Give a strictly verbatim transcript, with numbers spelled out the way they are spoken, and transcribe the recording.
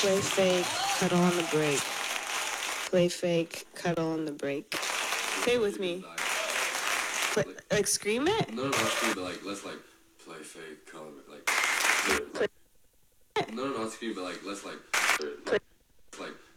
Play fake, cuddle on the break. Play fake, cuddle on the break. Say it with me. Play, like scream it? No, no, not scream, but like let's like play fake, cuddle, like. Play. No, no, not scream, but like let's like. Like, like